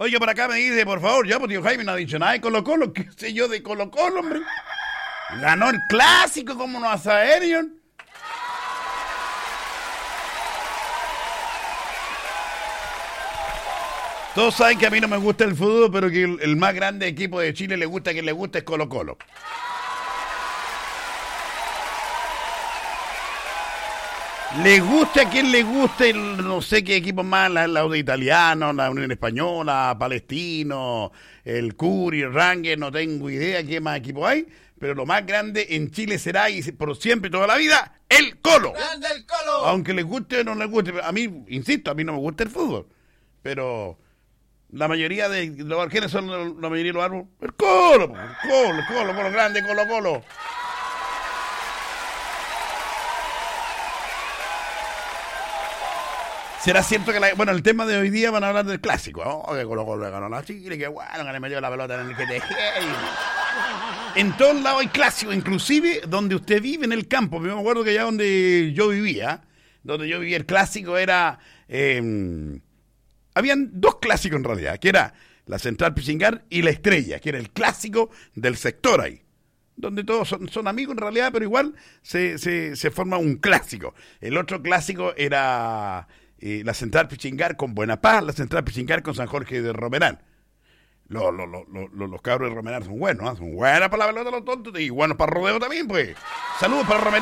Oye, por acá me dice, por favor, ya, pues tío Jaime no ha dicho nada de Colo-Colo. ¿Qué sé yo de Colo-Colo, hombre? Ganó el clásico, ¿cómo no vas a ver, John? Todos saben que a mí no me gusta el fútbol, pero que el más grande equipo de Chile le gusta, que le gusta es Colo-Colo. Le guste a quien le guste, no sé qué equipo más, la de Italiano, la Unión Española, Palestino, el Curi, el Rangers, no tengo idea qué más equipo hay, pero lo más grande en Chile será, y por siempre, toda la vida, el Colo. ¡Grande el Colo! Aunque les guste o no les guste, a mí, insisto, a mí no me gusta el fútbol, pero la mayoría de los ¿quiénes son la mayoría de los árboles? El Colo, Colo grande, Colo. ¿Será cierto que bueno, el tema de hoy día van a hablar del clásico? ¿No? Que Colo-Colo ganó la Chile, que bueno, que le metió la pelota en el GTG. En todos lados hay clásicos, inclusive donde usted vive en el campo. Yo me acuerdo que allá donde yo vivía el clásico era... habían dos clásicos en realidad, que era la Central Pichingán y la Estrella, que era el clásico del sector ahí. Donde todos son amigos en realidad, pero igual se forma un clásico. El otro clásico era... la Central Pichingán con Buena Paz, la Central Pichingán con San Jorge de Romerán. Los cabros de Romerán son buenos, ¿eh? Son buenas para la pelota los tontos y buenos para el rodeo también, pues. Saludos para Romerán.